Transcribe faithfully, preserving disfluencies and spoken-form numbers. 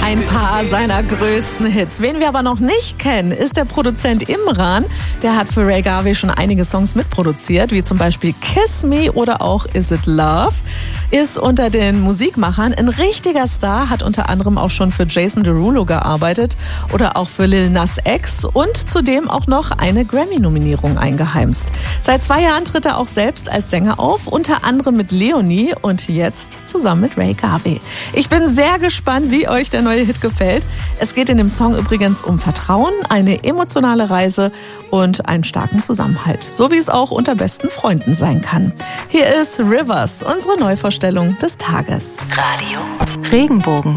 Ein paar seiner größten Hits. Wen wir aber noch nicht kennen, ist der Produzent Imran. Der hat für Ray Garvey schon einige Songs mitproduziert, wie zum Beispiel Kiss Me oder auch Is It Love. Ist unter den Musikmachern ein richtiger Star, hat unter anderem auch schon für Jason Derulo gearbeitet oder auch für Lil Nas X und zudem auch noch eine Grammy-Nominierung eingeheimst. Seit zwei Jahren tritt er auch selbst als Sänger auf, unter anderem mit Leonie und jetzt zusammen mit Ray Garvey. Ich bin sehr gespannt, wie euch der neue Hit gefällt. Es geht in dem Song übrigens um Vertrauen, eine emotionale Reise und einen starken Zusammenhalt. So wie es auch unter besten Freunden sein kann. Hier ist Rivers, unsere Neuvorstellung des Tages. Radio Regenbogen.